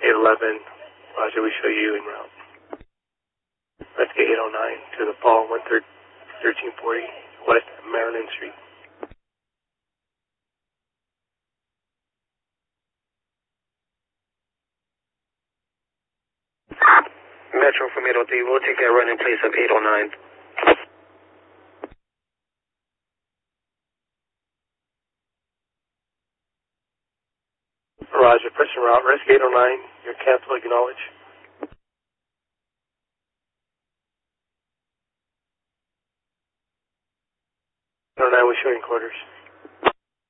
811, Roger, we show you en route. Let's get 809 to the Paul 1340 West Maryland Street. Metro from 803, we'll take that run in place of 809. Roger, press en route, risk 809, your cancel, acknowledge. 809, we're showing quarters.